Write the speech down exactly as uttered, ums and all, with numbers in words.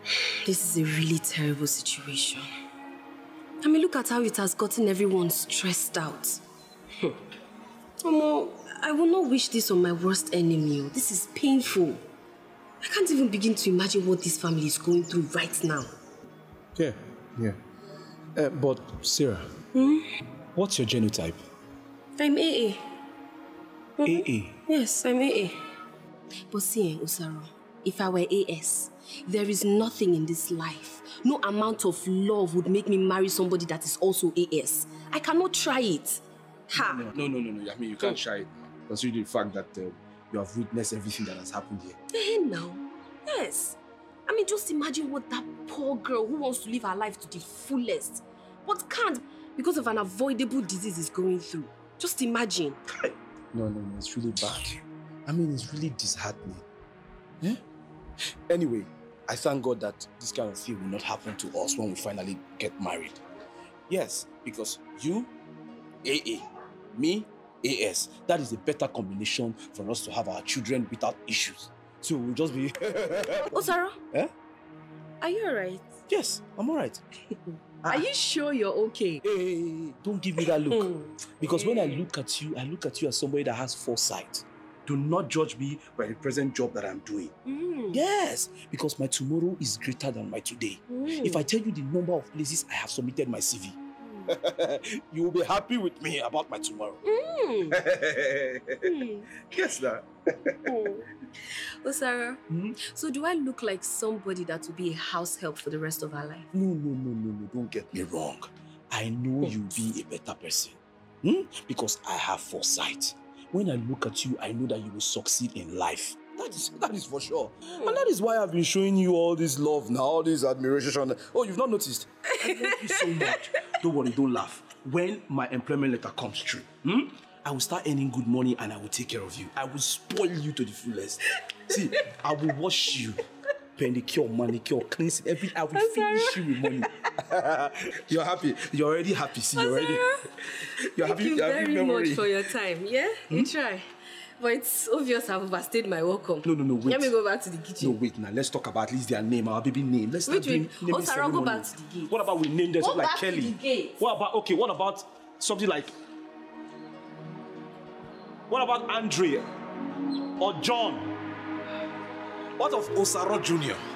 This is a really terrible situation. I mean, look at how it has gotten everyone stressed out. Hmm. Omo, I will not wish this on my worst enemy. This is painful. I can't even begin to imagine what this family is going through right now. Yeah, yeah. Uh, but, Sarah, hmm? What's your genotype? I'm A A. Mm-hmm. A A? Yes, I'm A A. But see, Osaro, if I were A S, there is nothing in this life. No amount of love would make me marry somebody that is also A S. I cannot try it. Ha! No, no, no, no, no. I mean, you can't try it. Considering the fact that uh, you have witnessed everything that has happened here. Eh, now? Yes. I mean, just imagine what that poor girl who wants to live her life to the fullest, but can't because of an avoidable disease is going through. Just imagine. No, no, no. It's really bad. I mean, it's really disheartening. Eh? Anyway, I thank God that this kind of thing will not happen to us when we finally get married. Yes, because you, A A, me, A S, that is a better combination for us to have our children without issues. So we'll just be... Osaro? Eh? Are you alright? Yes, I'm alright. Are you sure you're okay? Hey, hey, hey, don't give me that look. Because when I look at you, I look at you as somebody that has foresight. Do not judge me by the present job that I'm doing. Mm. Yes, because my tomorrow is greater than my today. Mm. If I tell you the number of places I have submitted my C V, mm. you will be happy with me about my tomorrow. Mm. mm. Yes, sir. oh, Osaro, mm? So do I look like somebody that will be a house help for the rest of our life? No, no, no, no, no. Don't get me wrong. I know you'll be a better person. Hmm? Because I have foresight. When I look at you, I know that you will succeed in life. That is, that is for sure. Mm. And that is why I've been showing you all this love now, all this admiration. Oh, you've not noticed? I love you so much. Don't worry, don't laugh. When my employment letter comes through, hmm, I will start earning good money and I will take care of you. I will spoil you to the fullest. See, I will wash you, pedicure, manicure, cleanse everything. I will I'm finish sorry. you with money. You're happy. You're already happy. See, you're already. You're Thank happy. you you're very happy much for your time. Yeah, hmm? You try. But it's obvious I've overstayed my welcome. No, no, no, wait. Let me go back to the kitchen. No, wait now. Let's talk about at least their name, our baby name. Let's start doing naming. Oh, Sarah, go back to the gate. What about we name them something like Kelly? To the gate. What about okay? What about something like? What about Andrea or John? What of Osaro Junior?